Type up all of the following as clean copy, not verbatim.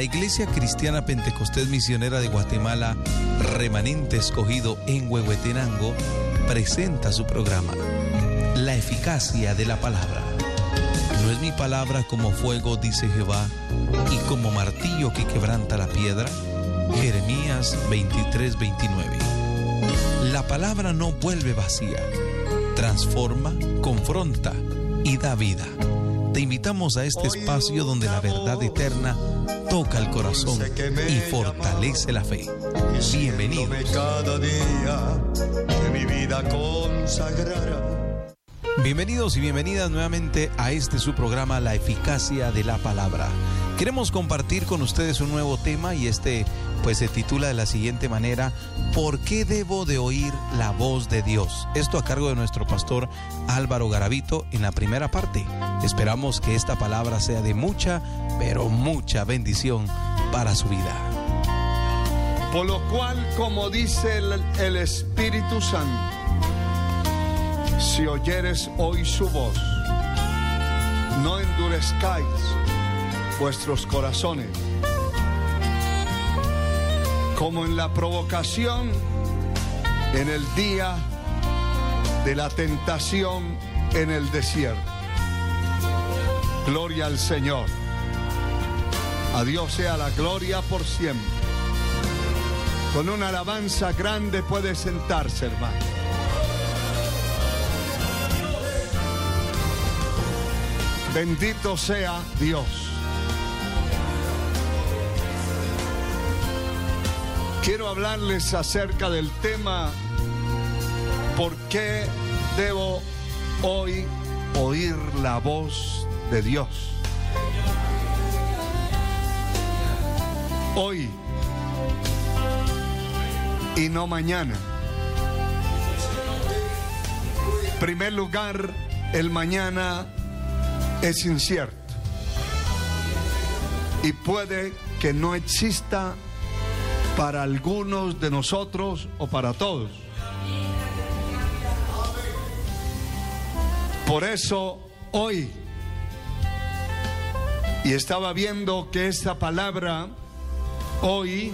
Iglesia Cristiana Pentecostés Misionera de Guatemala, Remanente Escogido en Huehuetenango, presenta su programa, La Eficacia de la Palabra. No es mi palabra como fuego, dice Jehová, y como martillo que quebranta la piedra. Jeremías 23:29. La palabra no vuelve vacía, transforma, confronta y da vida. Te invitamos a este espacio donde la verdad eterna toca el corazón y fortalece la fe. Bienvenidos. Cada día que mi vida consagrara. Bienvenidos y bienvenidas nuevamente a este su programa, La Eficacia de la Palabra. Queremos compartir con ustedes un nuevo tema y pues se titula de la siguiente manera: ¿por qué debo de oír la voz de Dios? Esto a cargo de nuestro pastor Álvaro Garavito en la primera parte. Esperamos que esta palabra sea de mucha, pero mucha bendición para su vida. Por lo cual, como dice el Espíritu Santo, si oyeres hoy su voz, no endurezcáis vuestros corazones, como en la provocación en el día de la tentación en el desierto. Gloria al Señor. A Dios sea la gloria por siempre. Con una alabanza grande puede sentarse, hermano. Bendito sea Dios. Quiero hablarles acerca del tema: ¿por qué debo hoy oír la voz de Dios? Hoy y no mañana. En primer lugar, el mañana es incierto y puede que no exista para algunos de nosotros o para todos. Por eso hoy, y estaba viendo que esta palabra hoy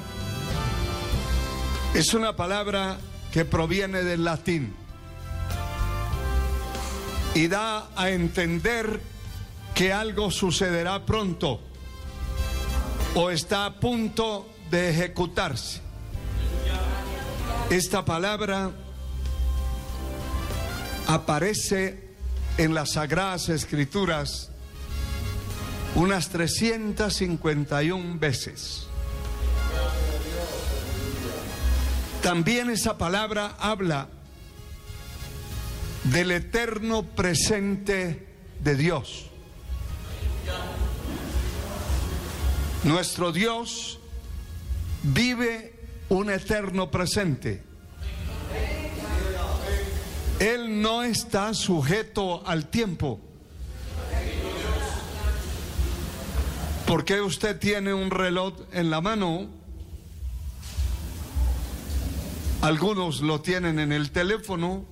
es una palabra que proviene del latín y da a entender que algo sucederá pronto o está a punto de ejecutarse. Esta palabra aparece en las Sagradas Escrituras unas 351 veces. También esa palabra habla del eterno presente de Dios. Nuestro Dios vive un eterno presente. Él no está sujeto al tiempo. ¿Por qué usted tiene un reloj en la mano? Algunos lo tienen en el teléfono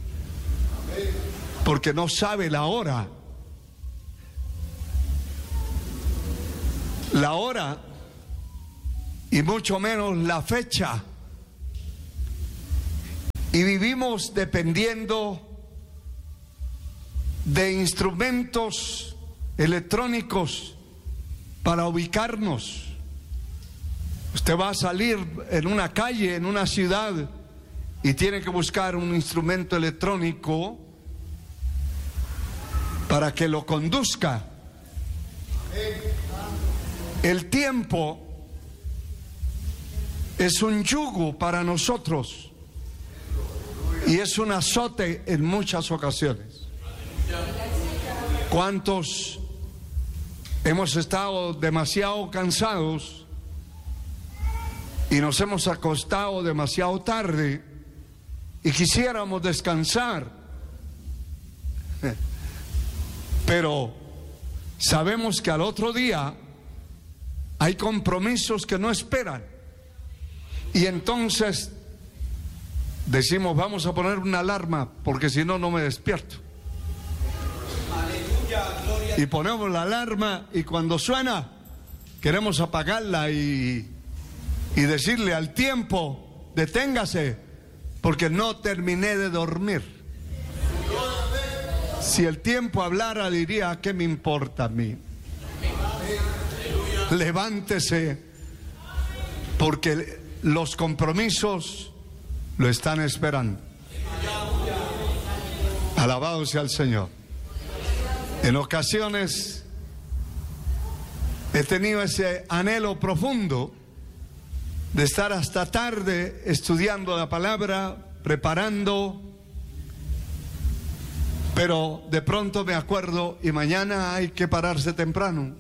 porque no sabe la hora. La hora y mucho menos la fecha. Y vivimos dependiendo de instrumentos electrónicos para ubicarnos. Usted va a salir en una calle, en una ciudad, y tiene que buscar un instrumento electrónico para que lo conduzca. El tiempo es un yugo para nosotros y es un azote en muchas ocasiones. ¿Cuántos hemos estado demasiado cansados y nos hemos acostado demasiado tarde y quisiéramos descansar? Pero sabemos que al otro día hay compromisos que no esperan. Y entonces decimos, vamos a poner una alarma porque si no, no me despierto. Y ponemos la alarma y cuando suena, queremos apagarla y decirle al tiempo, deténgase, porque no terminé de dormir. Si el tiempo hablara, diría, ¿qué me importa a mí? Levántese, porque los compromisos lo están esperando. Alabado sea el Señor. En ocasiones he tenido ese anhelo profundo de estar hasta tarde estudiando la palabra, preparando, pero de pronto me acuerdo y mañana hay que pararse temprano.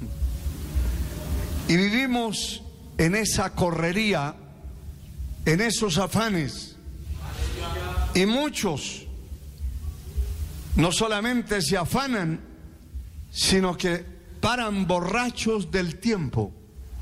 Y vivimos en esa correría, en esos afanes, y muchos no solamente se afanan, sino que paran borrachos del tiempo.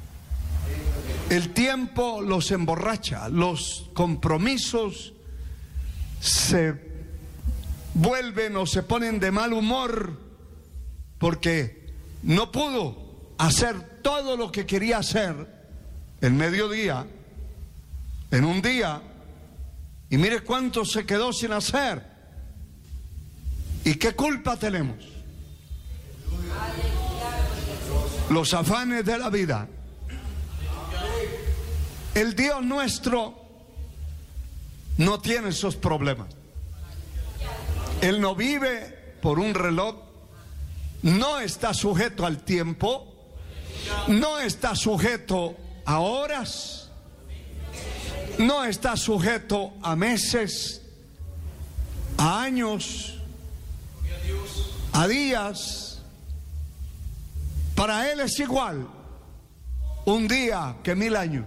El tiempo los emborracha, los compromisos se vuelven o se ponen de mal humor porque no pudo hacer todo lo que quería hacer en mediodía, en un día, y mire cuánto se quedó sin hacer. ¿Y qué culpa tenemos? Los afanes de la vida. El Dios nuestro no tiene esos problemas. Él no vive por un reloj, no está sujeto al tiempo, no está sujeto a horas, no está sujeto a meses, a años, a días. Para Él es igual un día que 1000 años.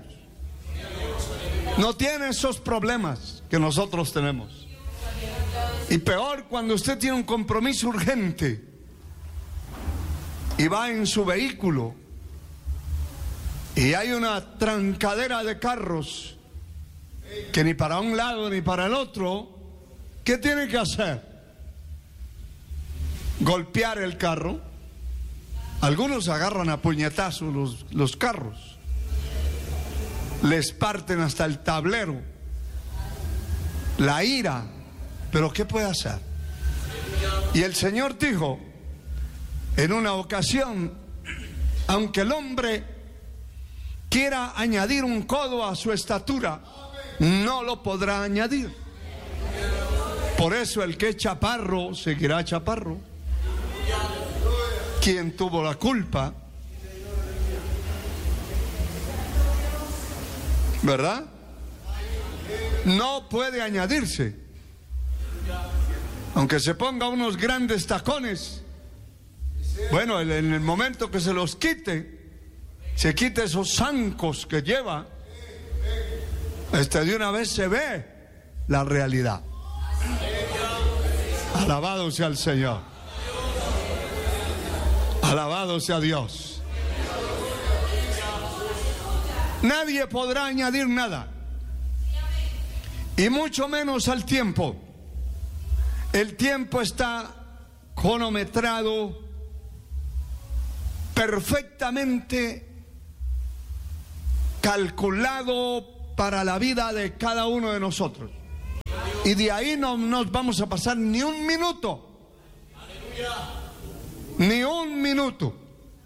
No tiene esos problemas que nosotros tenemos. Y peor cuando usted tiene un compromiso urgente y va en su vehículo y hay una trancadera de carros que ni para un lado ni para el otro, ¿qué tiene que hacer? Golpear el carro. Algunos agarran a puñetazos los carros, les parten hasta el tablero, la ira. Pero ¿qué puede hacer? Y el Señor dijo en una ocasión, aunque el hombre quiera añadir un codo a su estatura, no lo podrá añadir. Por eso el que es chaparro seguirá chaparro. ¿Quién tuvo la culpa? ¿Verdad? No puede añadirse. Aunque se ponga unos grandes tacones, bueno, en el momento que se los quite, se quite esos zancos que lleva, de una vez se ve la realidad. Alabado sea el Señor. Alabado sea Dios. Nadie podrá añadir nada, y mucho menos al tiempo. El tiempo está cronometrado, perfectamente calculado para la vida de cada uno de nosotros. Y de ahí no nos vamos a pasar ni un minuto. Ni un minuto.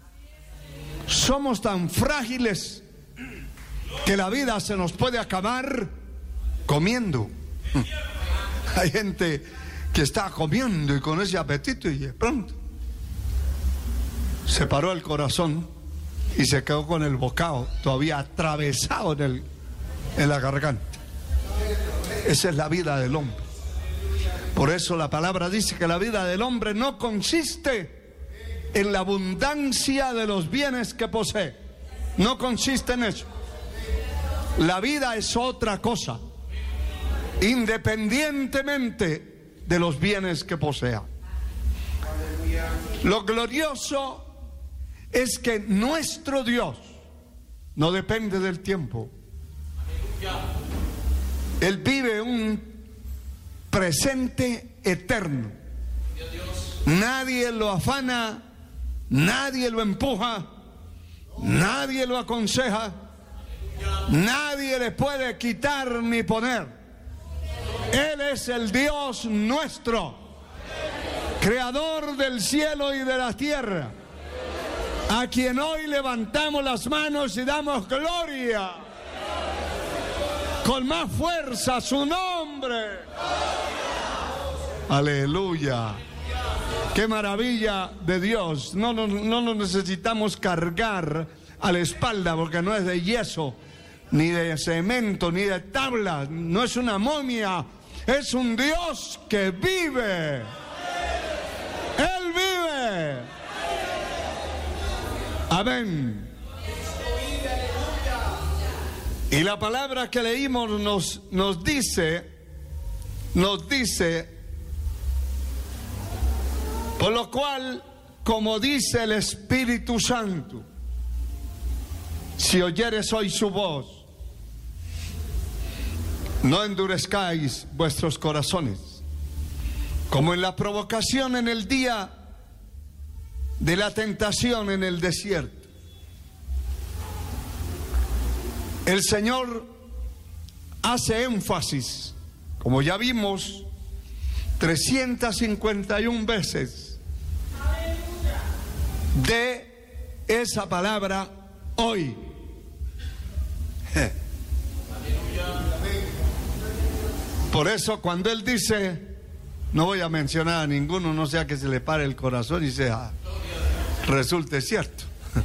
Somos tan frágiles que la vida se nos puede acabar comiendo. Hay gente que está comiendo y con ese apetito, y de pronto se paró el corazón y se quedó con el bocado todavía atravesado en la garganta. Esa es la vida del hombre. Por eso la palabra dice que la vida del hombre no consiste en la abundancia de los bienes que posee. No consiste en eso. La vida es otra cosa, independientemente de los bienes que posea. Lo glorioso es que nuestro Dios no depende del tiempo. Él vive un presente eterno. Nadie lo afana, nadie lo empuja, nadie lo aconseja, nadie le puede quitar ni poner. Él es el Dios nuestro, creador del cielo y de la tierra, a quien hoy levantamos las manos y damos gloria con más fuerza a su nombre. Aleluya. Qué maravilla de Dios. No nos necesitamos cargar a la espalda, porque no es de yeso, ni de cemento, ni de tabla. No es una momia, es un Dios que vive. Él vive. Amén. Y la palabra que leímos nos dice, por lo cual, como dice el Espíritu Santo, si oyeres hoy su voz, no endurezcáis vuestros corazones, como en la provocación en el día de la tentación en el desierto. El Señor hace énfasis, como ya vimos, 351 veces de esa palabra hoy. Por eso cuando Él dice, no voy a mencionar a ninguno, no sea que se le pare el corazón y sea, resulte cierto.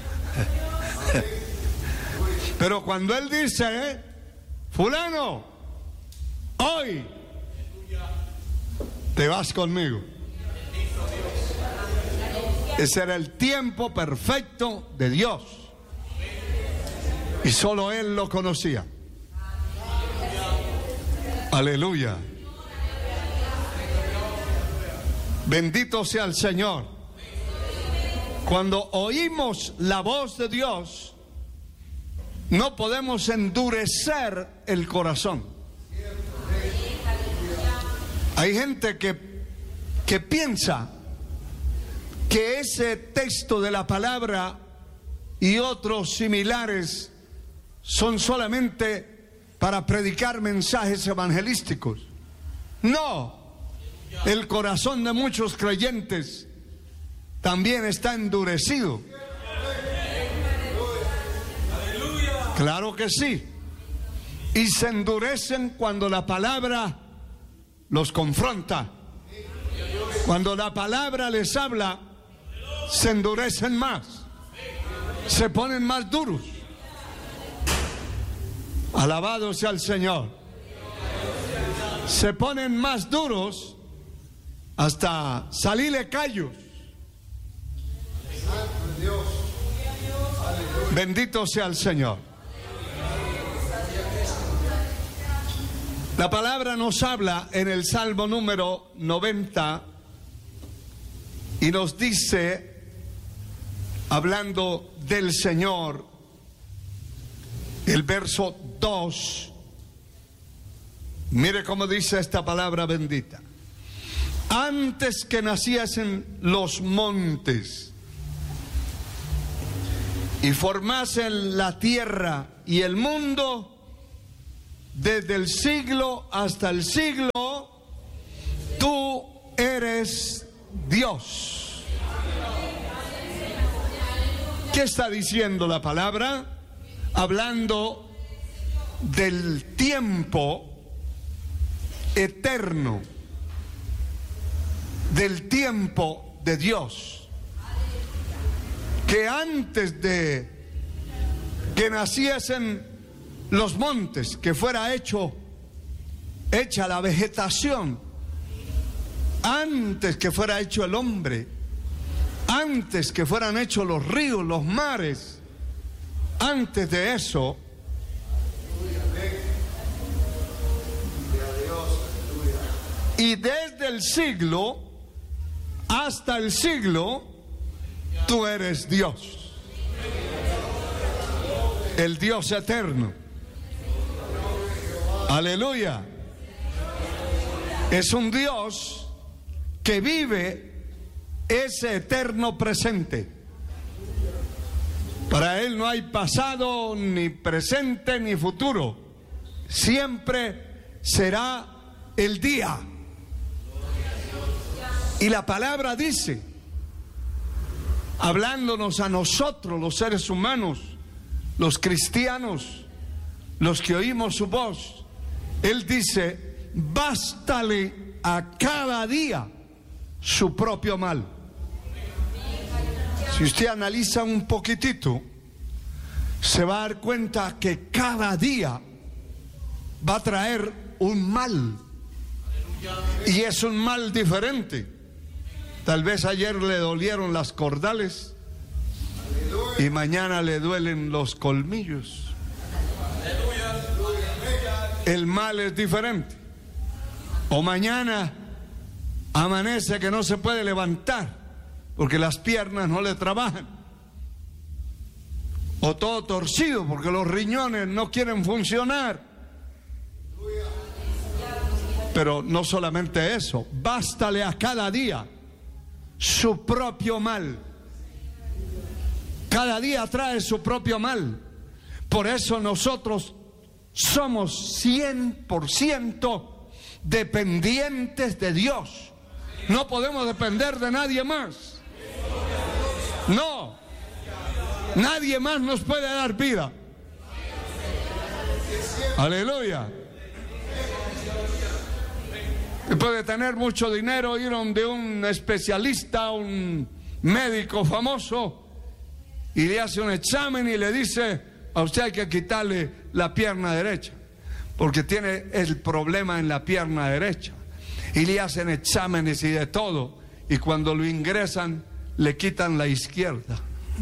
Pero cuando Él dice, fulano, hoy te vas conmigo, ese era el tiempo perfecto de Dios, y solo Él lo conocía. Aleluya. Bendito sea el Señor. Cuando oímos la voz de Dios, no podemos endurecer el corazón. Hay gente que piensa que ese texto de la palabra y otros similares son solamente para predicar mensajes evangelísticos. No, el corazón de muchos creyentes también está endurecido. Claro que sí. Y se endurecen cuando la palabra los confronta. Cuando la palabra les habla, se endurecen más, se ponen más duros. Alabado sea el Señor. Se ponen más duros hasta salirle callos. Bendito sea el Señor. La palabra nos habla en el Salmo número 90 y nos dice, hablando del Señor, el verso 2, mire cómo dice esta palabra bendita: antes que naciesen los montes y formasen la tierra y el mundo, desde el siglo hasta el siglo, tú eres Dios. ¿Qué está diciendo la palabra? Hablando del tiempo eterno, del tiempo de Dios, que antes de que naciesen los montes, que fuera hecha la vegetación, antes que fuera hecho el hombre, antes que fueran hechos los ríos, los mares, antes de eso, y desde el siglo hasta el siglo, tú eres Dios, el Dios eterno. Aleluya. Es un Dios que vive ese eterno presente. Para Él no hay pasado, ni presente, ni futuro. Siempre será el día. Y la palabra dice, hablándonos a nosotros, los seres humanos, los cristianos, los que oímos su voz, Él dice, bástale a cada día su propio mal. Si usted analiza un poquitito, se va a dar cuenta que cada día va a traer un mal. Y es un mal diferente. Tal vez ayer le dolieron las cordales y mañana le duelen los colmillos. El mal es diferente. O mañana amanece que no se puede levantar porque las piernas no le trabajan. O todo torcido porque los riñones no quieren funcionar. Pero no solamente eso, bástale a cada día su propio mal. Cada día trae su propio mal. Por eso nosotros somos 100% dependientes de Dios. No podemos depender de nadie más. No, nadie más nos puede dar vida. Aleluya. Puede tener mucho dinero, ir de un especialista, un médico famoso, y le hace un examen y le dice, a usted hay que quitarle la pierna derecha, porque tiene el problema en la pierna derecha. Y le hacen exámenes y de todo, y cuando lo ingresan, le quitan la izquierda.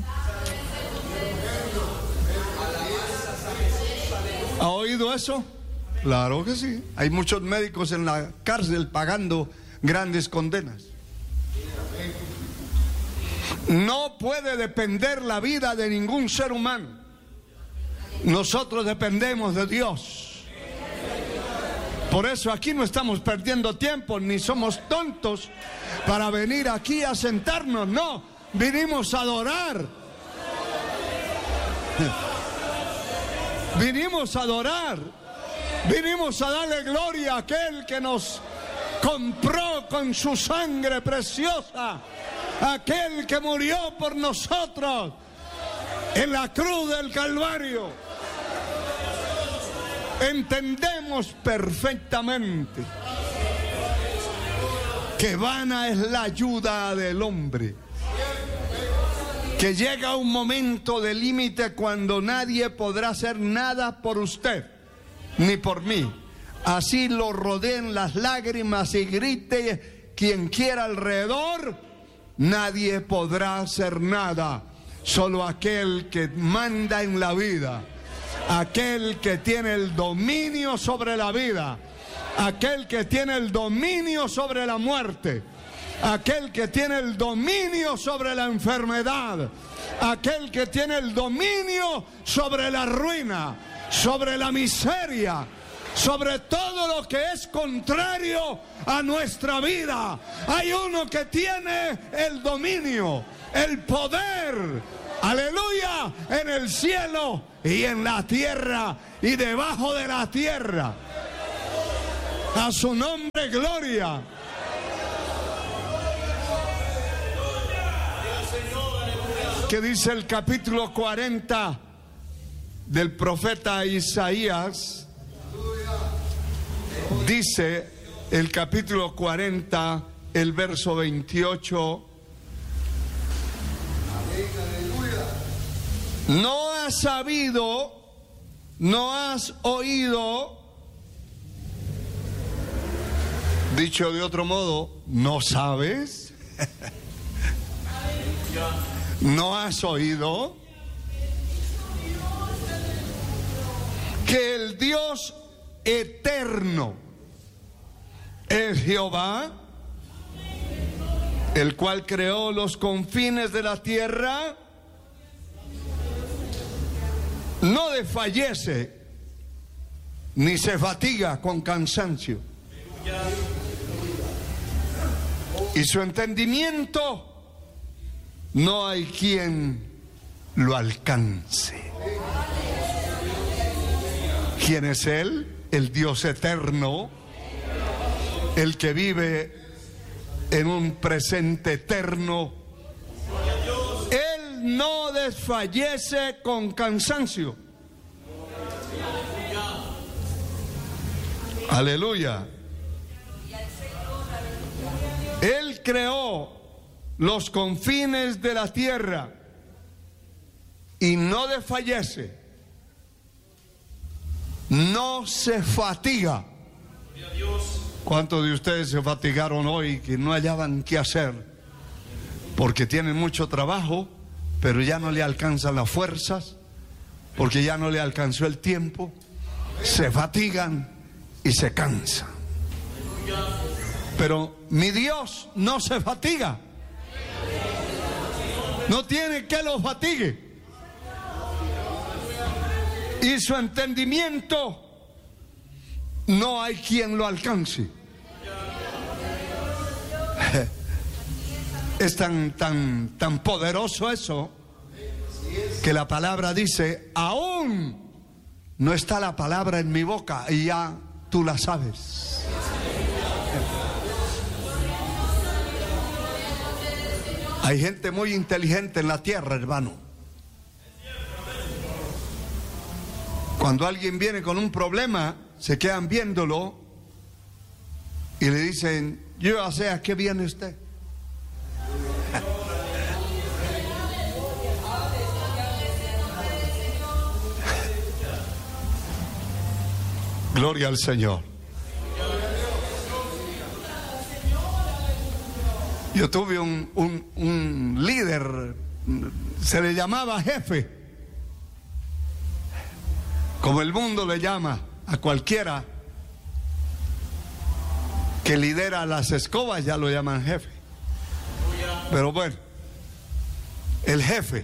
¿Ha oído eso? Claro que sí. Hay muchos médicos en la cárcel pagando grandes condenas. No puede depender la vida de ningún ser humano. Nosotros dependemos de Dios. Por eso aquí no estamos perdiendo tiempo, ni somos tontos para venir aquí a sentarnos. No, vinimos a adorar. Vinimos a adorar. Vinimos a darle gloria a aquel que nos compró con su sangre preciosa, aquel que murió por nosotros en la cruz del Calvario. Entendemos perfectamente que vana es la ayuda del hombre, que llega un momento de límite cuando nadie podrá hacer nada por usted ni por mí. Así lo rodeen las lágrimas y grite quien quiera alrededor, nadie podrá hacer nada. Solo aquel que manda en la vida, aquel que tiene el dominio sobre la vida, aquel que tiene el dominio sobre la muerte, aquel que tiene el dominio sobre la enfermedad, aquel que tiene el dominio sobre la ruina, sobre la miseria, sobre todo lo que es contrario a nuestra vida. Hay uno que tiene el dominio, el poder, aleluya, en el cielo y en la tierra y debajo de la tierra. A su nombre gloria. ¿Qué dice el capítulo 40 del profeta Isaías? Dice el capítulo 40, el verso 28. No has sabido, no has oído. Dicho de otro modo, ¿no sabes? ¿No has oído? Que el Dios eterno es Jehová, el cual creó los confines de la tierra, no desfallece ni se fatiga con cansancio, y su entendimiento no hay quien lo alcance. ¿Quién es Él? El Dios eterno, el que vive en un presente eterno. Él no desfallece con cansancio. Aleluya. Él creó los confines de la tierra y no desfallece, no se fatiga. ¿Cuántos de ustedes se fatigaron hoy que no hallaban qué hacer? Porque tienen mucho trabajo, pero ya no le alcanzan las fuerzas, porque ya no le alcanzó el tiempo, se fatigan y se cansan. Pero mi Dios no se fatiga, no tiene que lo fatigue, y su entendimiento no hay quien lo alcance. Es tan poderoso eso que la palabra dice: aún no está la palabra en mi boca y ya tú la sabes. Hay gente muy inteligente en la tierra, hermano. Cuando alguien viene con un problema, se quedan viéndolo y le dicen: yo ya sé a qué viene usted. Gloria al Señor. Yo tuve un líder, se le llamaba jefe, como el mundo le llama a cualquiera que lidera las escobas, ya lo llaman jefe. Pero bueno, el jefe.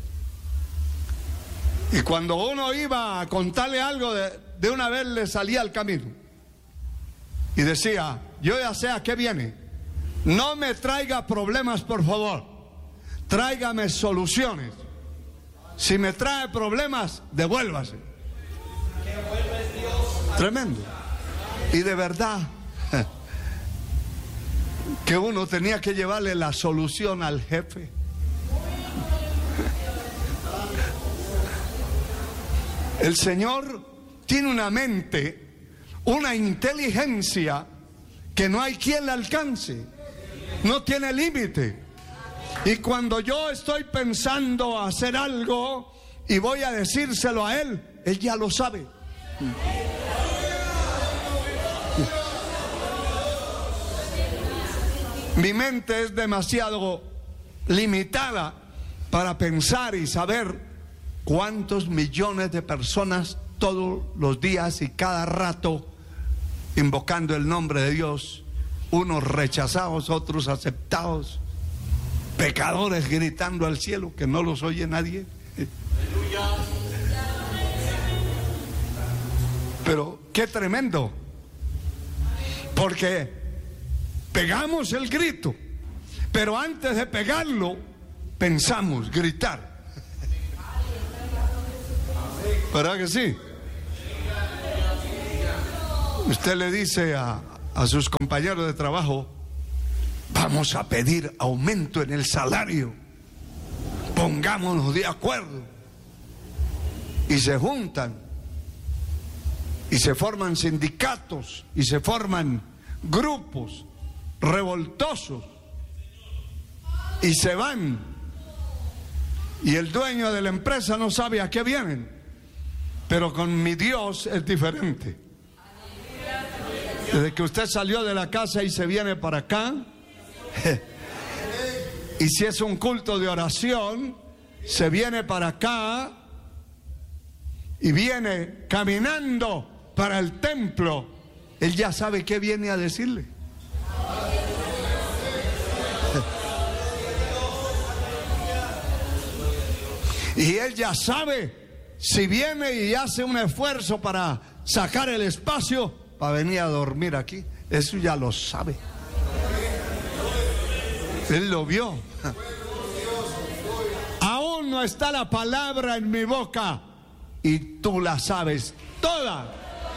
Y cuando uno iba a contarle algo, de una vez le salía al camino y decía: yo ya sé a qué viene, no me traiga problemas, por favor, tráigame soluciones. Si me trae problemas, devuélvase. Tremendo. Y de verdad que uno tenía que llevarle la solución al jefe. El Señor tiene una mente, una inteligencia que no hay quien la alcance, no tiene límite. Y cuando yo estoy pensando hacer algo y voy a decírselo a Él, Él ya lo sabe. Mi mente es demasiado limitada para pensar y saber cuántos millones de personas todos los días y cada rato invocando el nombre de Dios, unos rechazados, otros aceptados, pecadores gritando al cielo que no los oye nadie. Pero qué tremendo, porque pegamos el grito, pero antes de pegarlo pensamos gritar. ¿Verdad que sí? Usted le dice a sus compañeros de trabajo: vamos a pedir aumento en el salario, pongámonos de acuerdo. Y se juntan y se forman sindicatos y se forman grupos revoltosos y se van, y el dueño de la empresa no sabe a qué vienen. Pero con mi Dios es diferente. Desde que usted salió de la casa y se viene para acá, y si es un culto de oración, se viene para acá y viene caminando para el templo, él ya sabe qué viene a decirle. Y él ya sabe si viene y hace un esfuerzo para sacar el espacio para venir a dormir aquí. Eso ya lo sabe. Él lo vio. Aún aún no está la palabra en mi boca y tú la sabes toda.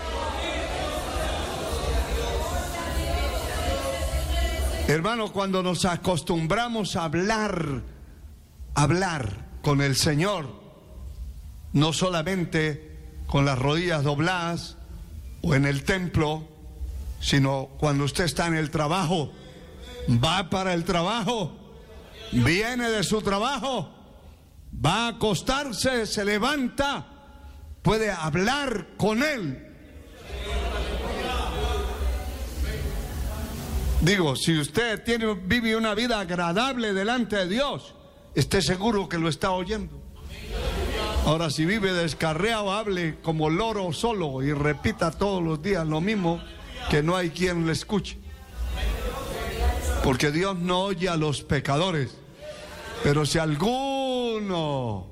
Hermano, cuando nos acostumbramos a hablar con el Señor, no solamente con las rodillas dobladas o en el templo, sino cuando usted está en el trabajo, va para el trabajo, viene de su trabajo, va a acostarse, se levanta, puede hablar con Él. Digo, si usted vive una vida agradable delante de Dios, esté seguro que lo está oyendo. Ahora, si vive descarriado, hable como loro solo y repita todos los días lo mismo, que no hay quien le escuche. Porque Dios no oye a los pecadores. Pero si alguno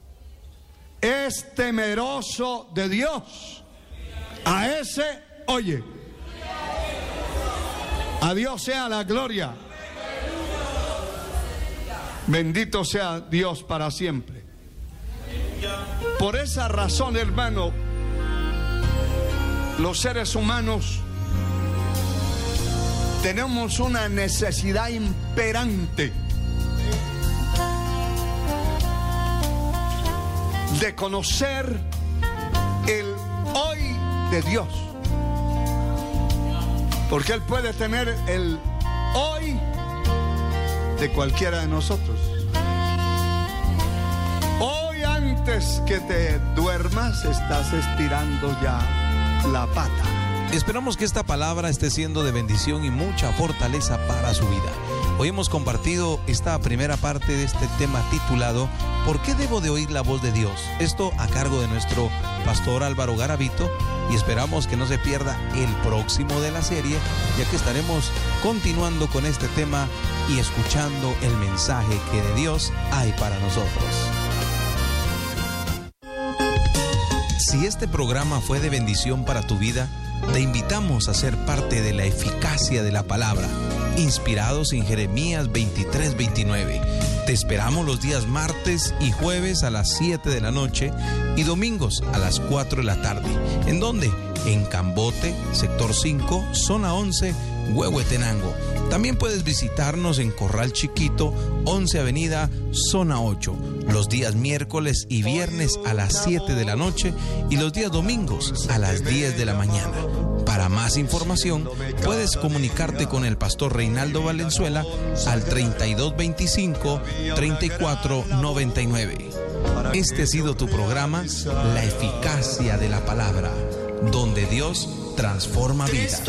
es temeroso de Dios, a ese oye. A Dios sea la gloria. Bendito sea Dios para siempre. Por esa razón, hermano, los seres humanos tenemos una necesidad imperante de conocer el hoy de Dios. Porque Él puede tener el hoy de cualquiera de nosotros. Hoy, antes que te duermas, estás estirando ya la pata. Esperamos que esta palabra esté siendo de bendición y mucha fortaleza para su vida. Hoy hemos compartido esta primera parte de este tema titulado ¿Por qué debo de oír la voz de Dios? Esto a cargo de nuestro pastor Álvaro Garavito, y esperamos que no se pierda el próximo de la serie, ya que estaremos continuando con este tema y escuchando el mensaje que de Dios hay para nosotros. Si este programa fue de bendición para tu vida, te invitamos a ser parte de la eficacia de la palabra, inspirados en Jeremías 23:29. Te esperamos los días martes y jueves a las 7 de la noche y domingos a las 4 de la tarde. ¿En dónde? En Cambote, sector 5, zona 11, Huehuetenango. También puedes visitarnos en Corral Chiquito, 11 Avenida, zona 8, los días miércoles y viernes a las 7 de la noche y los días domingos a las 10 de la mañana. Para más información, puedes comunicarte con el pastor Reinaldo Valenzuela al 3225-3499. Este ha sido tu programa, La Eficacia de la Palabra, donde Dios transforma vidas.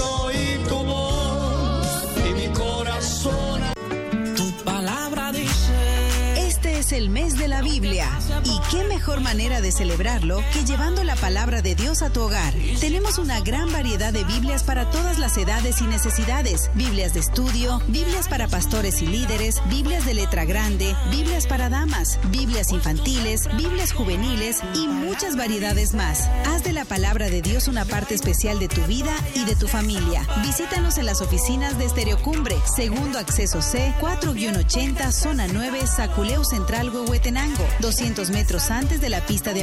Tu palabra dice. Este es el mes de la Biblia, y qué mejor manera de celebrarlo que llevando la palabra de Dios a tu hogar. Tenemos una gran variedad de Biblias para todas las edades y necesidades. Biblias de estudio, Biblias para pastores y líderes, Biblias de letra grande, Biblias para damas, Biblias infantiles, Biblias juveniles y muchas variedades más. Haz de la palabra de Dios una parte especial de tu vida y de tu familia. Visítanos en las oficinas de Estereocumbre, segundo acceso C, 4-80, zona 9, Saculeu Central, Huehuetenango, 200 metros antes de la pista de